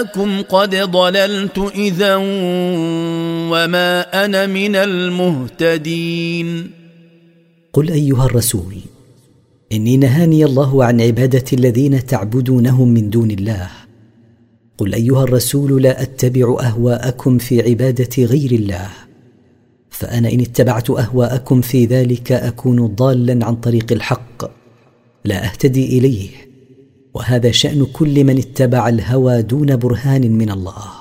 قد ضللت إذا وما أنا من المهتدين. قل أيها الرسول: إني نهاني الله عن عبادة الذين تعبدونهم من دون الله. قل أيها الرسول: لا أتبع أهواءكم في عبادة غير الله، فأنا إن اتبعت أهواءكم في ذلك أكون ضالا عن طريق الحق لا أهتدي إليه، وهذا شأن كل من اتبع الهوى دون برهان من الله.